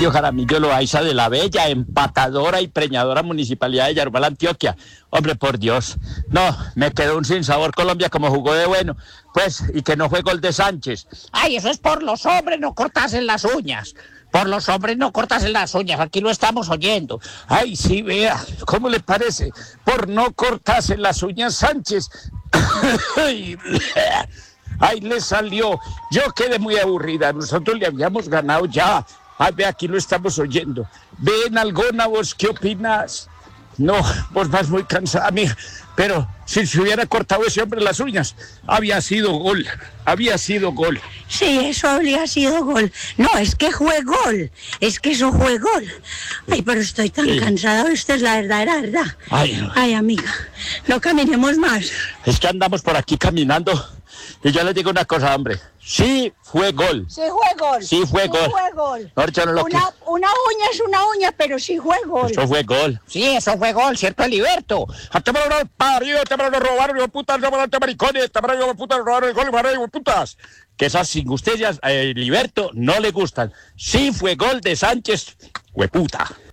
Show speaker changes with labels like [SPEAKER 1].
[SPEAKER 1] Emilio Jaramillo Loaiza de la bella, empatadora y preñadora municipalidad de Yarumal, Antioquia. Hombre, por Dios. No, me quedó un sinsabor Colombia como jugó de bueno. Pues, y que no fue gol de Sánchez. Ay, eso es por los hombres, no cortasen las uñas. Por los hombres no cortasen las uñas, aquí lo estamos oyendo. Ay, sí, vea, ¿cómo le parece? Por no cortarse las uñas, Sánchez. Ay, le salió. Yo quedé muy aburrida. Nosotros le habíamos ganado ya. Ay, ve, aquí lo estamos oyendo. Ven, Algona, ¿vos qué opinas? No, vos vas muy cansada, mija. Pero si se hubiera cortado ese hombre las uñas, había sido gol. Había sido gol.
[SPEAKER 2] Sí, eso habría sido gol. No, es que fue gol. Es que eso fue gol. Ay, pero estoy tan cansada. Esta es la verdad. Ay, amiga, no caminemos más.
[SPEAKER 1] Es que andamos por aquí caminando. Y yo les digo una cosa, hombre. Sí fue gol.
[SPEAKER 2] Sí fue gol.
[SPEAKER 1] Sí fue gol.
[SPEAKER 2] Una uña es una uña, pero sí fue gol.
[SPEAKER 1] Eso fue gol. Sí, eso fue gol, ¿cierto, Heriberto? Te me lo parido, te me lo robaron, hijo putas, te maricones, te me lo robaron el gol, hijo putas. Que esas injusticias a Heriberto no le gustan. Sí fue gol de Sánchez, hueputa.